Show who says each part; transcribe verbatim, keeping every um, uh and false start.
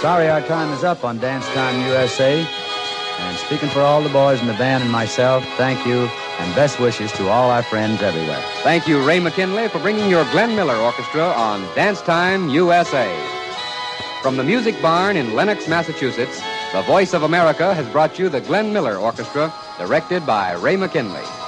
Speaker 1: Sorry our time is up on Dance Time U S A. And speaking for all the boys in the band and myself, thank you and best wishes to all our friends everywhere.
Speaker 2: Thank you, Ray McKinley, for bringing your Glenn Miller Orchestra on Dance Time U S A. From the Music Barn in Lenox, Massachusetts, the Voice of America has brought you the Glenn Miller Orchestra, directed by Ray McKinley.